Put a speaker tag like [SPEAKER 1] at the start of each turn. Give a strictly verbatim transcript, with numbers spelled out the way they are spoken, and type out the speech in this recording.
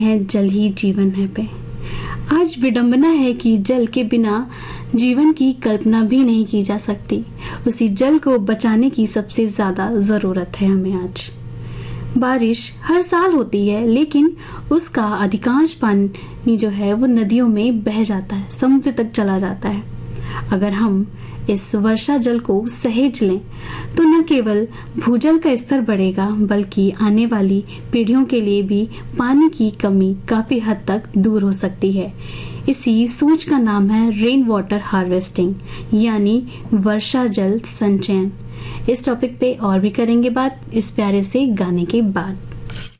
[SPEAKER 1] है जल ही जीवन है पे। आज विडंबना है कि जल के बिना जीवन की कल्पना भी नहीं की जा सकती। उसी जल को बचाने की सबसे ज्यादा जरूरत है हमें आज। बारिश हर साल होती है, लेकिन उसका अधिकांश पानी जो है वो नदियों में बह जाता है, समुद्र तक चला जाता है। अगर हम इस वर्षा जल को सहेज लें तो न केवल भूजल का स्तर बढ़ेगा, बल्कि आने वाली पीढ़ियों के लिए भी पानी की कमी काफी हद तक दूर हो सकती है। इसी सोच का नाम है रेन वाटर हार्वेस्टिंग, यानी वर्षा जल संचयन। इस टॉपिक पे और भी करेंगे बात इस प्यारे से गाने के बाद।